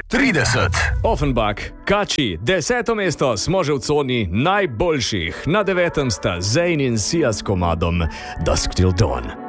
30. Offenbach, Kači, 10. mesto, smo že v coni najboljših. Na 9. sta Zayn in Sia s komadom Dusk Till Dawn.